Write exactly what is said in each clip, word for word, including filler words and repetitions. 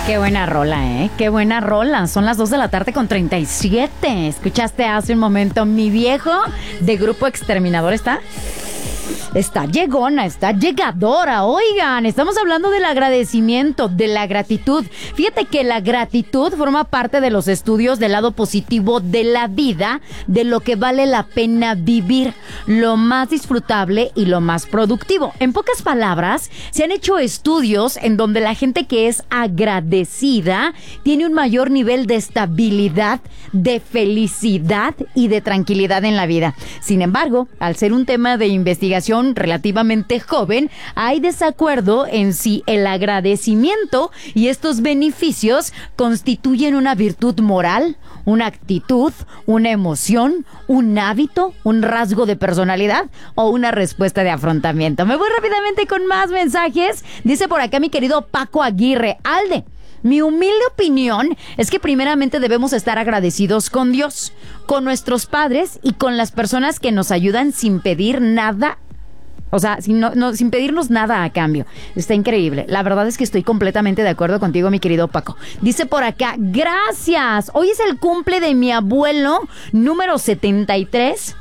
Qué buena rola, ¿eh? Qué buena rola. Son las dos de la tarde con treinta y siete. Escuchaste hace un momento Mi Viejo de Grupo Exterminador. ¿Está? Está llegona, está llegadora. Oigan, estamos hablando del agradecimiento, de la gratitud. Fíjate que la gratitud forma parte de los estudios del lado positivo de la vida, de lo que vale la pena vivir, lo más disfrutable y lo más productivo. En pocas palabras, se han hecho estudios en donde la gente que es agradecida tiene un mayor nivel de estabilidad, de felicidad y de tranquilidad en la vida. Sin embargo, al ser un tema de investigación relativamente joven, hay desacuerdo en si el agradecimiento y estos beneficios constituyen una virtud moral, una actitud, una emoción, un hábito, un rasgo de personalidad o una respuesta de afrontamiento. Me voy rápidamente con más mensajes. Dice por acá mi querido Paco Aguirre: Alde, mi humilde opinión es que primeramente debemos estar agradecidos con Dios, con nuestros padres y con las personas que nos ayudan sin pedir nada. O sea, sin, no, no, sin pedirnos nada a cambio. Está increíble. La verdad es que estoy completamente de acuerdo contigo, mi querido Paco. Dice por acá: gracias. Hoy es el cumple de mi abuelo número setenta y tres.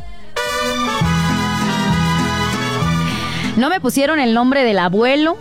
No me pusieron el nombre del abuelo,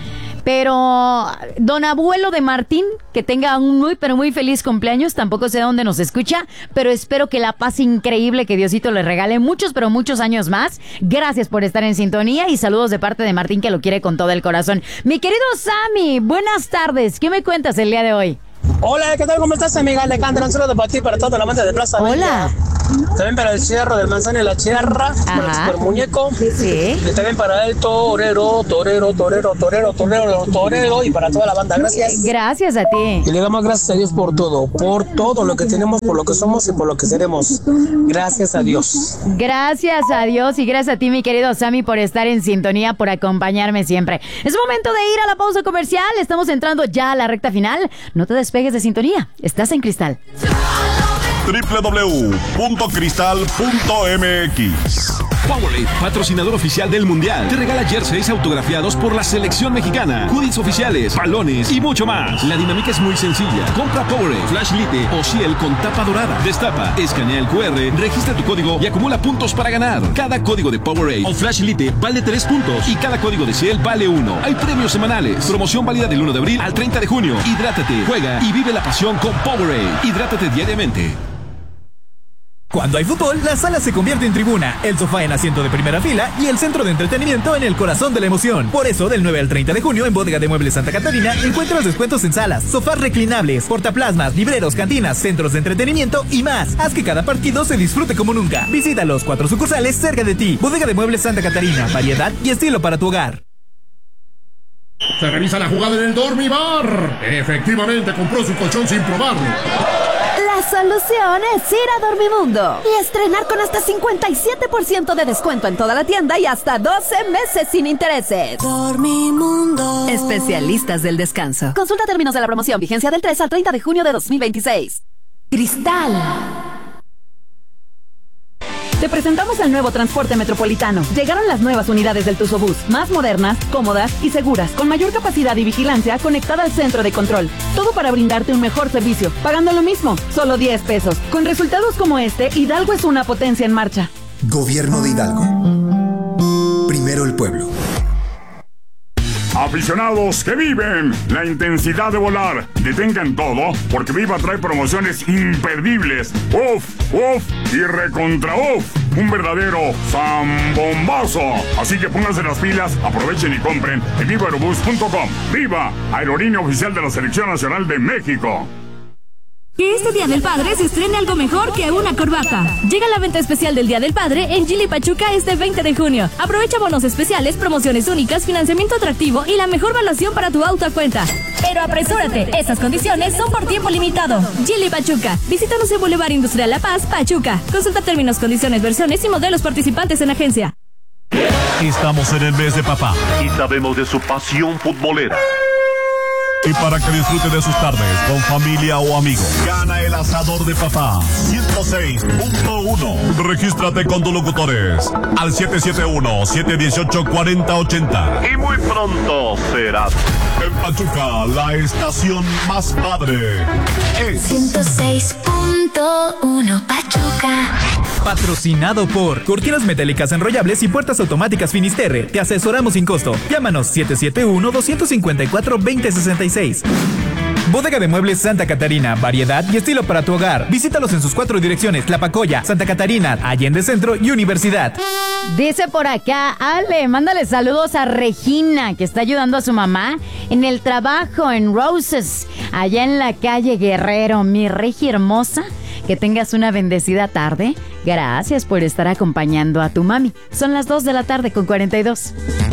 pero don abuelo de Martín, que tenga un muy pero muy feliz cumpleaños. Tampoco sé dónde nos escucha, pero espero que la paz increíble, que Diosito le regale muchos pero muchos años más. Gracias por estar en sintonía y saludos de parte de Martín, que lo quiere con todo el corazón. Mi querido Sammy, buenas tardes. ¿Qué me cuentas el día de hoy? Hola, ¿qué tal? ¿Cómo estás, amiga Alejandra? Un saludo para ti, para todo el amante de Plaza Hola. Villa. También para el Cierro del Manzano y la Chierra, para el Super Muñeco. Sí. Y también para el torero, torero, torero, torero, torero, torero, y para toda la banda. Gracias. Gracias a ti. Y le damos gracias a Dios por todo, por todo lo que tenemos, por lo que somos y por lo que seremos. Gracias a Dios. Gracias a Dios y gracias a ti, mi querido Sammy, por estar en sintonía, por acompañarme siempre. Es momento de ir a la pausa comercial. Estamos entrando ya a la recta final. No te despegues de sintonía. Estás en Cristal. doble u doble u doble u punto cristal punto m x. Powerade, patrocinador oficial del Mundial, te regala jerseys autografiados por la selección mexicana, hoodies oficiales, balones y mucho más. La dinámica es muy sencilla. Compra Powerade, Flash Lite o Ciel con tapa dorada. Destapa, escanea el cu erre, registra tu código y acumula puntos para ganar. Cada código de Powerade o Flash Lite vale tres puntos y cada código de Ciel vale uno. Hay premios semanales. Promoción válida del uno de abril al treinta de junio. Hidrátate, juega y vive la pasión con Powerade. Hidrátate diariamente. Cuando hay fútbol, la sala se convierte en tribuna, el sofá en asiento de primera fila y el centro de entretenimiento en el corazón de la emoción. Por eso, del nueve al treinta de junio en Bodega de Muebles Santa Catarina, encuentras descuentos en salas, sofás reclinables, portaplasmas, libreros, cantinas, centros de entretenimiento y más. Haz que cada partido se disfrute como nunca. Visita los cuatro sucursales cerca de ti. Bodega de Muebles Santa Catarina, variedad y estilo para tu hogar. Se revisa la jugada en el Dormibar. Efectivamente, compró su colchón sin probarlo. La solución es ir a Dormimundo y estrenar con hasta cincuenta y siete por ciento de descuento en toda la tienda y hasta doce meses sin intereses. Dormimundo. Especialistas del descanso. Consulta términos de la promoción. Vigencia del tres al treinta de junio de dos mil veintiséis. Cristal. Te presentamos el nuevo transporte metropolitano. Llegaron las nuevas unidades del Tuzobús, más modernas, cómodas y seguras, con mayor capacidad y vigilancia conectada al centro de control. Todo para brindarte un mejor servicio, pagando lo mismo, solo diez pesos. Con resultados como este, Hidalgo es una potencia en marcha. Gobierno de Hidalgo. Primero el pueblo. Aficionados que viven la intensidad de volar, detengan todo, porque Viva trae promociones imperdibles. Uf, uf y recontra uf. Un verdadero zambombazo. Así que pónganse las pilas, aprovechen y compren en viva aerobús punto com. Viva, aerolínea oficial de la Selección Nacional de México. Que este Día del Padre se estrene algo mejor que una corbata. Llega la venta especial del Día del Padre en Gili Pachuca este veinte de junio. Aprovecha bonos especiales, promociones únicas, financiamiento atractivo y la mejor valuación para tu auto a cuenta. Pero apresúrate, estas condiciones son por tiempo limitado. Gili Pachuca. Visítanos en Boulevard Industrial La Paz, Pachuca. Consulta términos, condiciones, versiones y modelos participantes en agencia. Estamos en el mes de papá y sabemos de su pasión futbolera. Y para que disfrute de sus tardes con familia o amigos, gana el asador de papá ciento seis punto uno. Regístrate con tus locutores al siete siete uno, siete uno ocho, cuatro cero ocho cero. Y muy pronto serás en Pachuca, la estación más padre. Es ciento seis punto uno Pachuca. Patrocinado por Cortinas Metálicas Enrollables y Puertas Automáticas Finisterre. Te asesoramos sin costo. Llámanos siete siete uno, dos cinco cuatro, dos cero seis seis. Bodega de Muebles Santa Catarina. Variedad y estilo para tu hogar. Visítalos en sus cuatro direcciones: Tlapacoya, Santa Catarina, Allende Centro y Universidad. Dice por acá, Ale, mándale saludos a Regina, que está ayudando a su mamá en el trabajo en Roses, allá en la calle Guerrero. Mi Regi hermosa, que tengas una bendecida tarde. Gracias por estar acompañando a tu mami. Son las dos de la tarde con cuarenta y dos.